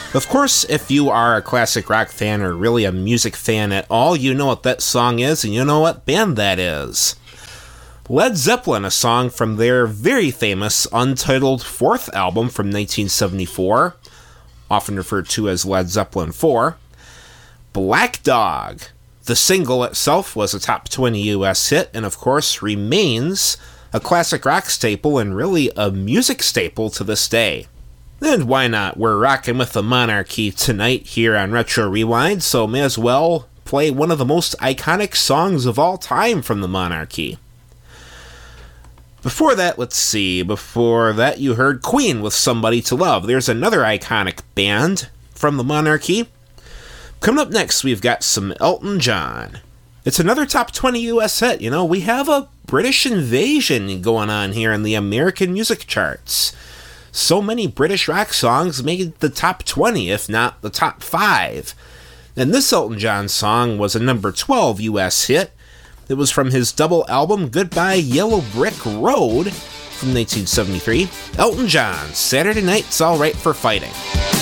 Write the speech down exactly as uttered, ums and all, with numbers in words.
Of course, if you are a classic rock fan or really a music fan at all, you know what that song is and you know what band that is. Led Zeppelin, a song from their very famous untitled fourth album from nineteen seventy-four, often referred to as Led Zeppelin four. Black Dog. The single itself was a top twenty U S hit and of course remains a classic rock staple and really a music staple to this day. And why not? We're rocking with the Monarchy tonight here on Retro Rewind, so may as well play one of the most iconic songs of all time from the Monarchy. Before that, let's see, before that you heard Queen with Somebody to Love. There's another iconic band from the Monarchy. Coming up next, we've got some Elton John. It's another top twenty U S hit. You know, we have a British invasion going on here in the American music charts. So many British rock songs made the top twenty, if not the top five. And this Elton John song was a number twelve U S hit. It was from his double album Goodbye Yellow Brick Road from nineteen seventy-three. Elton John, Saturday Night's All Right for Fighting.